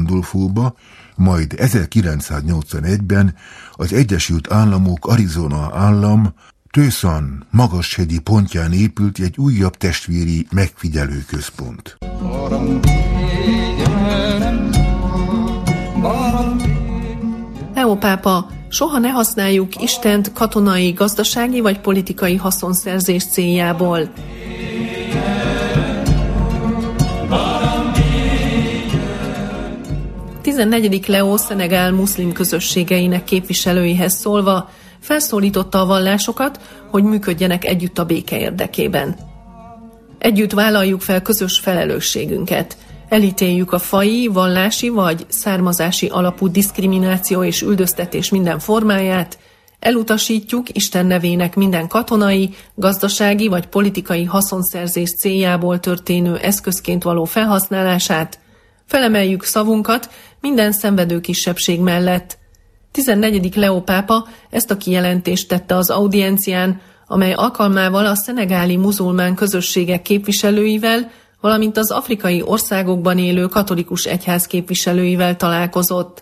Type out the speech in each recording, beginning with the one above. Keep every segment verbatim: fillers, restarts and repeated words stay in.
Gandolfóba, majd ezerkilencszáznyolcvanegyben az Egyesült Államok Arizona állam Tucson magashegyi pontján épült egy újabb testvéri megfigyelőközpont. Leó pápa, soha ne használjuk Istent katonai, gazdasági vagy politikai haszonszerzés céljából. tizennegyedik Leó Szenegál muszlim közösségeinek képviselőihez szólva felszólította a vallásokat, hogy működjenek együtt a béke érdekében. Együtt vállaljuk fel közös felelősségünket. Elítéljük a faji, vallási vagy származási alapú diszkrimináció és üldöztetés minden formáját, elutasítjuk Isten nevének minden katonai, gazdasági vagy politikai haszonszerzés céljából történő eszközként való felhasználását, felemeljük szavunkat minden szenvedő kisebbség mellett. tizennegyedik Leó pápa ezt a kijelentést tette az audiencián, amely alkalmával a szenegáli muzulmán közösségek képviselőivel, valamint az afrikai országokban élő katolikus egyház képviselőivel találkozott.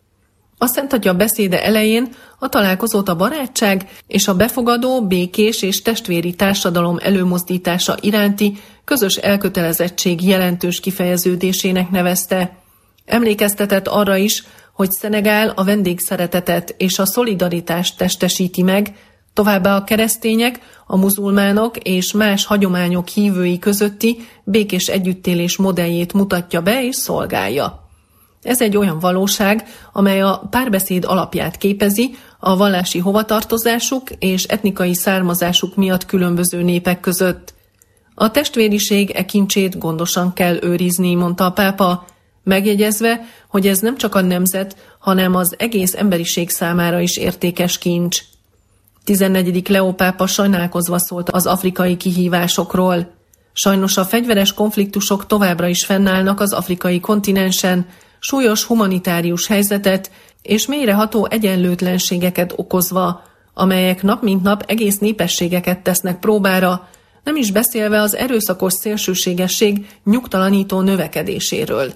A Szent Atya beszéde elején a találkozót a barátság és a befogadó, békés és testvéri társadalom előmozdítása iránti közös elkötelezettség jelentős kifejeződésének nevezte. Emlékeztetett arra is, hogy Szenegál a vendégszeretetet és a szolidaritást testesíti meg, továbbá a keresztények, a muzulmánok és más hagyományok hívői közötti békés együttélés modelljét mutatja be és szolgálja. Ez egy olyan valóság, amely a párbeszéd alapját képezi a vallási hovatartozásuk és etnikai származásuk miatt különböző népek között. A testvériség e kincsét gondosan kell őrizni, mondta a pápa, megjegyezve, hogy ez nem csak a nemzet, hanem az egész emberiség számára is értékes kincs. tizennegyedik Leó pápa sajnálkozva szólt az afrikai kihívásokról. Sajnos a fegyveres konfliktusok továbbra is fennállnak az afrikai kontinensen, súlyos humanitárius helyzetet és mélyreható egyenlőtlenségeket okozva, amelyek nap mint nap egész népességeket tesznek próbára, nem is beszélve az erőszakos szélsőségesség nyugtalanító növekedéséről.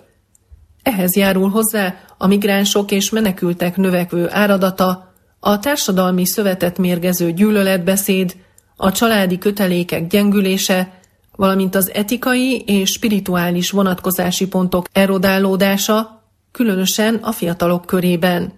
Ehhez járul hozzá a migránsok és menekültek növekvő áradata, a társadalmi szövetet mérgező gyűlöletbeszéd, a családi kötelékek gyengülése, valamint az etikai és spirituális vonatkozási pontok erodálódása, különösen a fiatalok körében.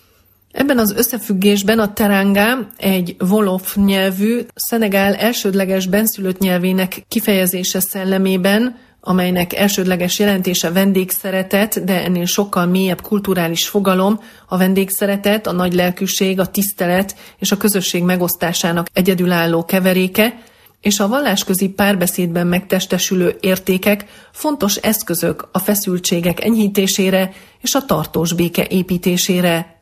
Ebben az összefüggésben a teranga, egy wolof nyelvű, Szenegál elsődleges benszülött nyelvének kifejezése szellemében, amelynek elsődleges jelentése vendégszeretet, de ennél sokkal mélyebb kulturális fogalom, a vendégszeretet, a nagy lelkűség, a tisztelet és a közösség megosztásának egyedülálló keveréke, és a vallásközi párbeszédben megtestesülő értékek fontos eszközök a feszültségek enyhítésére és a tartós béke építésére.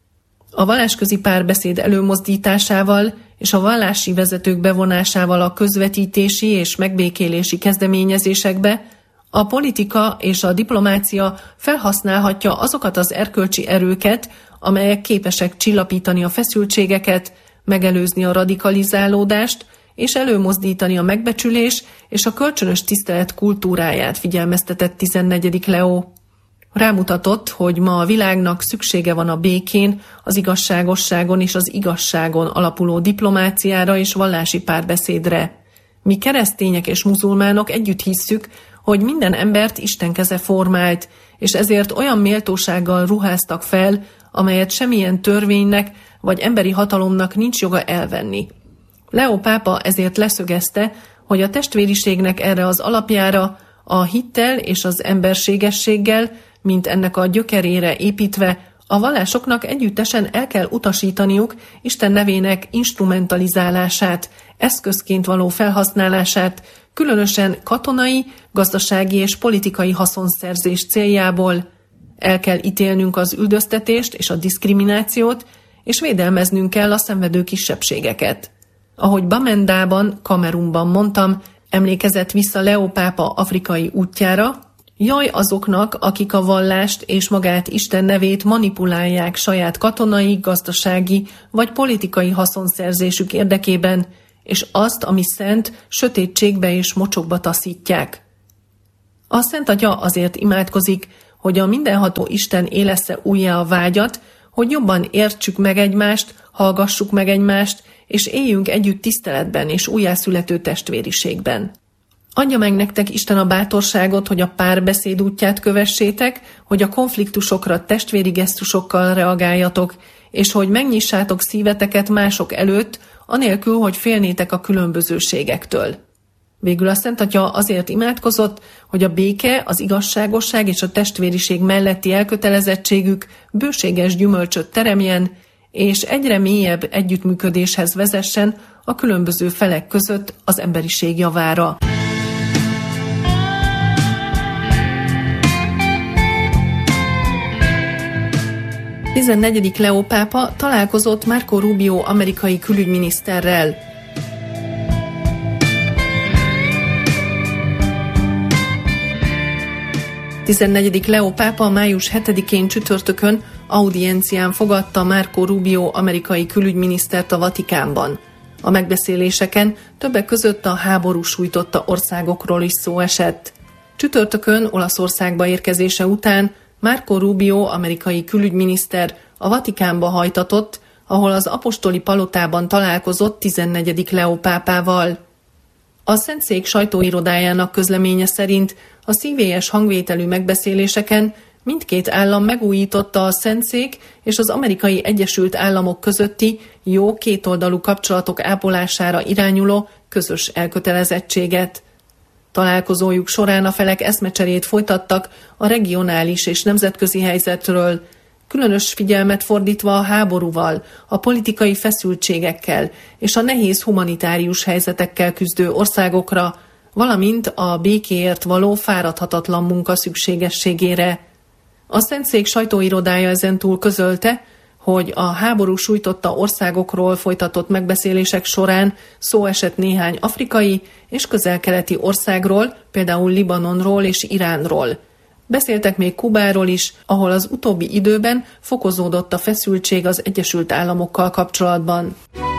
A vallásközi párbeszéd előmozdításával és a vallási vezetők bevonásával a közvetítési és megbékélési kezdeményezésekbe a politika és a diplomácia felhasználhatja azokat az erkölcsi erőket, amelyek képesek csillapítani a feszültségeket, megelőzni a radikalizálódást és előmozdítani a megbecsülés és a kölcsönös tisztelet kultúráját, figyelmeztetett tizennegyedik Leó. Rámutatott, hogy ma a világnak szüksége van a békén, az igazságosságon és az igazságon alapuló diplomáciára és vallási párbeszédre. Mi keresztények és muzulmánok együtt hisszük, hogy minden embert Isten keze formált, és ezért olyan méltósággal ruháztak fel, amelyet semmilyen törvénynek vagy emberi hatalomnak nincs joga elvenni. Leó pápa ezért leszögezte, hogy a testvériségnek erre az alapjára, a hittel és az emberségességgel, mint ennek a gyökerére építve, a vallásoknak együttesen el kell utasítaniuk Isten nevének instrumentalizálását, eszközként való felhasználását, különösen katonai, gazdasági és politikai haszonszerzés céljából. El kell ítélnünk az üldöztetést és a diszkriminációt, és védelmeznünk kell a szenvedő kisebbségeket. Ahogy Bamendában, Kamerunban mondtam, emlékezett vissza Leó pápa afrikai útjára, jaj azoknak, akik a vallást és magát Isten nevét manipulálják saját katonai, gazdasági vagy politikai haszonszerzésük érdekében, és azt, ami szent, sötétségbe és mocsokba taszítják. A Szent Atya azért imádkozik, hogy a mindenható Isten élesze újjá a vágyat, hogy jobban értsük meg egymást, hallgassuk meg egymást, és éljünk együtt tiszteletben és újjászülető testvériségben. Adja meg nektek Isten a bátorságot, hogy a párbeszéd útját kövessétek, hogy a konfliktusokra testvéri gesztusokkal reagáljatok, és hogy megnyissátok szíveteket mások előtt, anélkül, hogy félnétek a különbözőségektől. Végül a Szent Atya azért imádkozott, hogy a béke, az igazságosság és a testvériség melletti elkötelezettségük bőséges gyümölcsöt teremjen, és egyre mélyebb együttműködéshez vezessen a különböző felek között az emberiség javára. tizennegyedik Leó pápa találkozott Marco Rubio amerikai külügyminiszterrel. tizennegyedik Leó pápa május hetedikén csütörtökön audiencián fogadta Marco Rubio amerikai külügyminisztert a Vatikánban. A megbeszéléseken többek között a háború sújtotta országokról is szó esett. Csütörtökön Olaszországba érkezése után Marco Rubio amerikai külügyminiszter a Vatikánba hajtatott, ahol az apostoli palotában találkozott tizennegyedik Leó pápával. A Szentszék sajtóirodájának közleménye szerint a szívélyes hangvételű megbeszéléseken mindkét állam megújította a Szentszék és az Amerikai Egyesült Államok közötti jó kétoldalú kapcsolatok ápolására irányuló közös elkötelezettséget. Találkozójuk során a felek eszmecserét folytattak a regionális és nemzetközi helyzetről, különös figyelmet fordítva a háborúval, a politikai feszültségekkel és a nehéz humanitárius helyzetekkel küzdő országokra, valamint a békéért való fáradhatatlan munka szükségességére. A Szentszék sajtóirodája ezentúl közölte, hogy a háború sújtotta országokról folytatott megbeszélések során szó esett néhány afrikai és közel-keleti országról, például Libanonról és Iránról. Beszéltek még Kubáról is, ahol az utóbbi időben fokozódott a feszültség az Egyesült Államokkal kapcsolatban.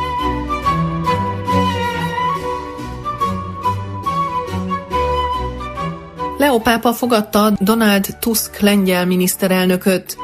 Leó pápa fogadta Donald Tusk lengyel miniszterelnököt.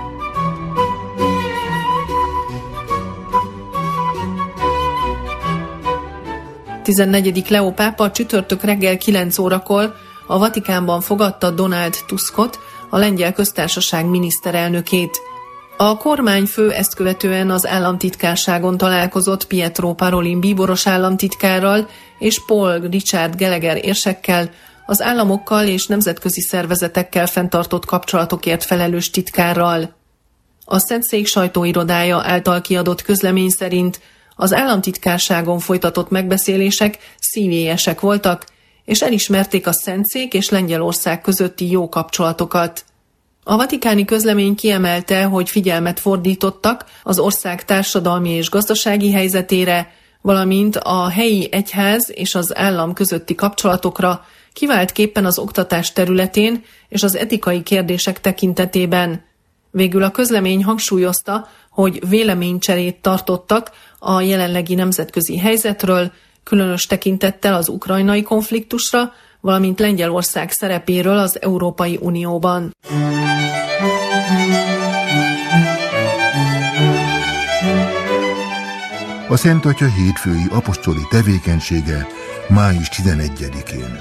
tizennegyedik Leó pápa csütörtök reggel kilenc órakor a Vatikánban fogadta Donald Tuskot, a lengyel köztársaság miniszterelnökét. A kormányfő ezt követően az államtitkárságon találkozott Pietro Parolin bíboros államtitkárral és Paul Richard Gallagher érsekkel, az államokkal és nemzetközi szervezetekkel fenntartott kapcsolatokért felelős titkárral. A Szentszék sajtóirodája által kiadott közlemény szerint az államtitkárságon folytatott megbeszélések szívélyesek voltak, és elismerték a Szentszék és Lengyelország közötti jó kapcsolatokat. A vatikáni közlemény kiemelte, hogy figyelmet fordítottak az ország társadalmi és gazdasági helyzetére, valamint a helyi egyház és az állam közötti kapcsolatokra, kiváltképpen az oktatás területén és az etikai kérdések tekintetében. Végül a közlemény hangsúlyozta, hogy véleménycserét tartottak a jelenlegi nemzetközi helyzetről, különös tekintettel az ukrajnai konfliktusra, valamint Lengyelország szerepéről az Európai Unióban. A Szent Atya hétfői apostoli tevékenysége május tizenegyedikén.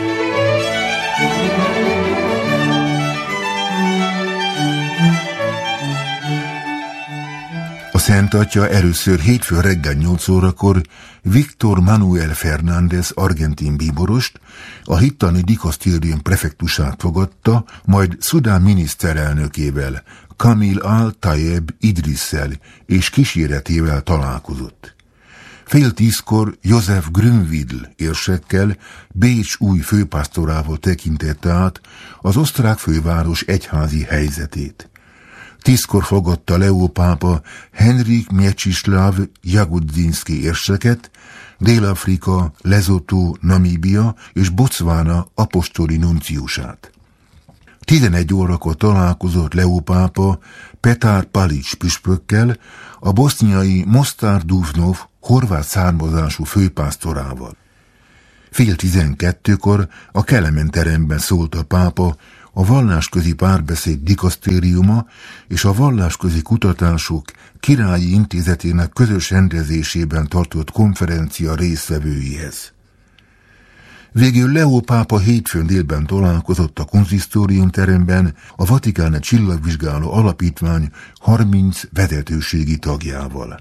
A Szent Atya először hétfő reggel nyolc órakor Víctor Manuel Fernández argentin bíborost, a hittani dikasztérium prefektusát fogadta, majd Szudán miniszterelnökével, Kamil al-Tayeb Idrisszel és kíséretével találkozott. Fél tízkor Joseph Grünwidl érsekkel, Bécs új főpásztorával tekintette át az osztrák főváros egyházi helyzetét. Tízkor fogadta Leó pápa Henrik Mieczysław Jagodzinski érseket, Dél-Afrika, Lesotho, Namíbia és Botswana apostoli nunciusát. tizenegy órakor találkozott Leó pápa Petar Palić püspökkel, a boszniai Mostar Duvnov horvát származású főpásztorával. Fél tizenkettőkor a Kelemen teremben szólt a pápa a Vallásközi Párbeszéd Dikasztériuma és a Vallásközi Kutatások Királyi Intézetének közös rendezésében tartott konferencia résztvevőihez. Végül Leó pápa hétfőn délben találkozott a konzisztóriumteremben a Vatikáni Csillagvizsgáló Alapítvány harminc vezetőségi tagjával.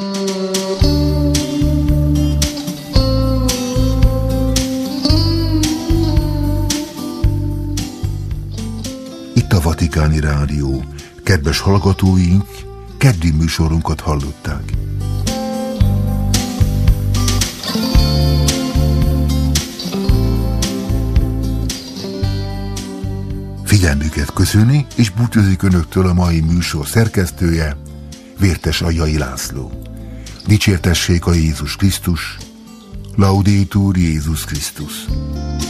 Itt a Vatikáni Rádió. Kedves hallgatóink, keddi műsorunkat hallották. Figyelmüket köszöni, és búcsúzik önöktől a mai műsor szerkesztője, Vértes Agyai László. Dicsértessék a Jézus Krisztus, Laudetur Jézus Krisztus.